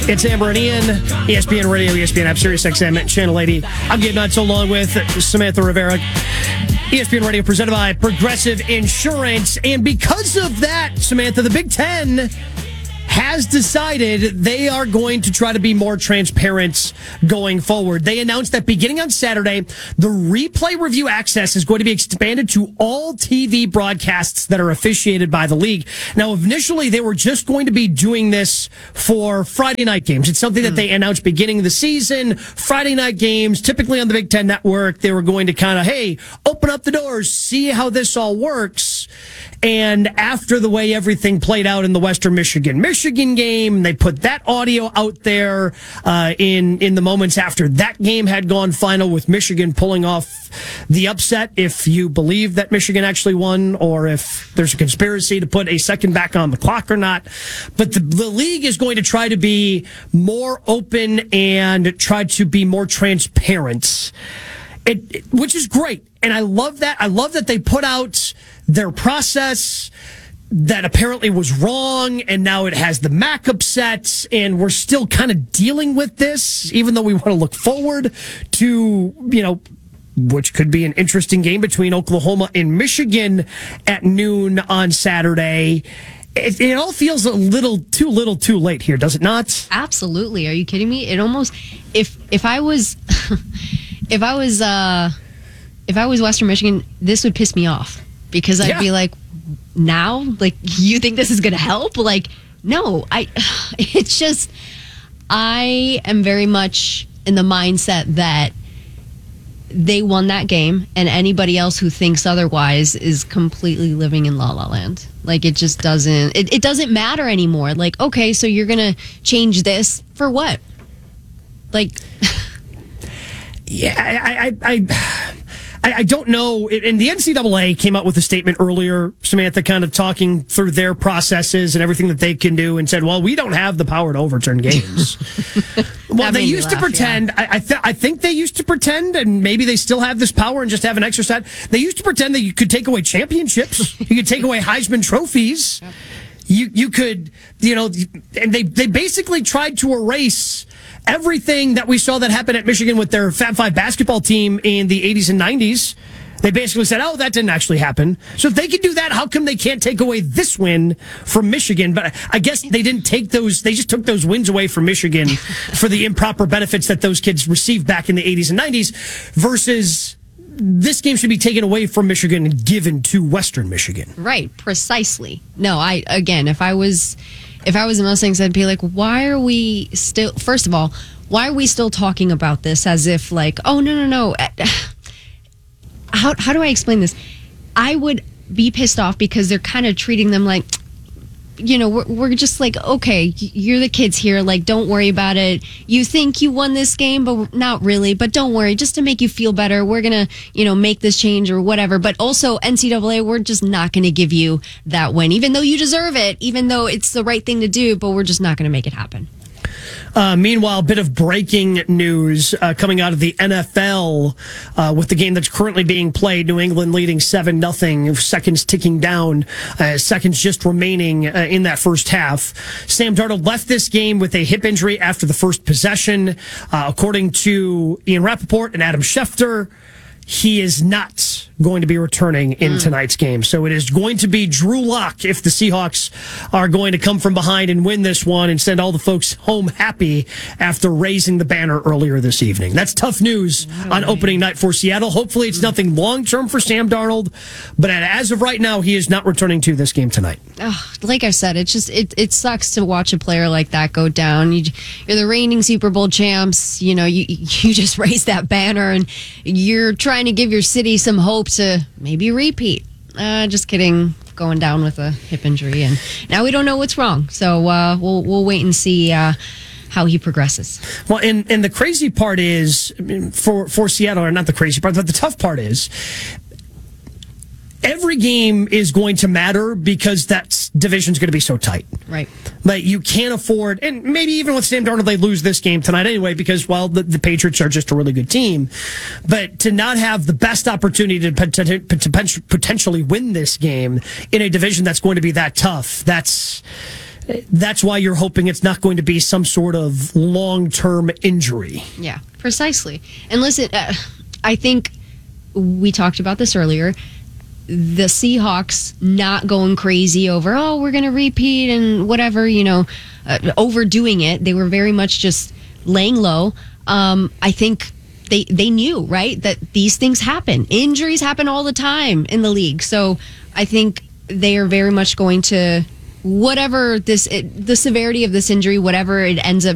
It's Amber and Ian, ESPN Radio, ESPN App, Sirius XM, Channel 80. I'm getting nuts along with Samantha Rivera. ESPN Radio presented by Progressive Insurance. And because of that, Samantha, the Big Ten has decided they are going to try to be more transparent going forward. They announced that beginning on Saturday, the replay review access is going to be expanded to all TV broadcasts that are officiated by the league. Now, initially, they were just going to be doing this for Friday night games. It's something that they announced beginning of the season. Friday night games, typically on the Big Ten Network, they were going to kind of, hey, open up the doors, see how this all works. And after the way everything played out in the Western Michigan game, they put that audio out there in the moments after that game had gone final, with Michigan pulling off the upset, if you believe that Michigan actually won, or if there's a conspiracy to put a second back on the clock or not. But the league is going to try to be more open and try to be more transparent, which is great. And I love that. I love that they put out their process that apparently was wrong, and now it has the MAC upset, and we're still kind of dealing with this, even though we want to look forward to, which could be an interesting game between Oklahoma and Michigan at noon on Saturday. It all feels a little too late here, does it not? Absolutely. Are you kidding me? It almost, if I was if I was Western Michigan, this would piss me off, because I'd be like, now, like, you think this is going to help? Like, no, it's just, I am very much in the mindset that they won that game, and anybody else who thinks otherwise is completely living in La La Land. Like, it just doesn't, it doesn't matter anymore. Like, okay, so you're going to change this for what? Like, yeah, I don't know. And the NCAA came out with a statement earlier, Samantha, kind of talking through their processes and everything that they can do, and said, well, we don't have the power to overturn games. Well, they used to pretend. Yeah. I think they used to pretend, and maybe they still have this power and just haven't exercised. They used to pretend that you could take away championships. You could take away Heisman trophies. Yep. You could, and they basically tried to erase everything that we saw that happened at Michigan with their Fab Five basketball team in the 80s and 90s. They basically said, oh, that didn't actually happen. So if they could do that, how come they can't take away this win from Michigan? But I guess they didn't take those, they just took those wins away from Michigan for the improper benefits that those kids received back in the 80s and 90s, versus this game should be taken away from Michigan and given to Western Michigan. Right, precisely. No, if I was the Mustangs, I'd be like, why are we still, first of all, why are we still talking about this as if, like, oh, no. How do I explain this? I would be pissed off because they're kind of treating them like, we're just like, okay, you're the kids here. Like, don't worry about it. You think you won this game, but not really. But don't worry, just to make you feel better, we're going to, make this change or whatever. But also, NCAA, we're just not going to give you that win, even though you deserve it, even though it's the right thing to do, but we're just not going to make it happen. Meanwhile, a bit of breaking news coming out of the NFL with the game that's currently being played. New England leading 7-0, seconds ticking down, seconds just remaining in that first half. Sam Darnold left this game with a hip injury after the first possession. According to Ian Rappaport and Adam Schefter, he is not going to be returning in tonight's game. So it is going to be Drew Lock if the Seahawks are going to come from behind and win this one and send all the folks home happy after raising the banner earlier this evening. That's tough news on opening night for Seattle. Hopefully it's nothing long-term for Sam Darnold, but as of right now, he is not returning to this game tonight. Like I said, it sucks to watch a player like that go down. You're the reigning Super Bowl champs. You just raised that banner, and you're trying to give your city some hope to maybe repeat. Just kidding. Going down with a hip injury, and now we don't know what's wrong. So we'll wait and see how he progresses. Well, and the crazy part is for Seattle, or not the crazy part, but the tough part is, every game is going to matter because that division's going to be so tight. Right. But you can't afford, and maybe even with Sam Darnold, they lose this game tonight anyway because, well, the Patriots are just a really good team. But to not have the best opportunity to potentially win this game in a division that's going to be that tough, that's why you're hoping it's not going to be some sort of long-term injury. Yeah, precisely. And listen, I think we talked about this earlier. The Seahawks not going crazy over, we're going to repeat and whatever, overdoing it. They were very much just laying low. I think they knew, right, that these things happen. Injuries happen all the time in the league. So I think they are very much going to, whatever the severity of this injury, whatever it ends up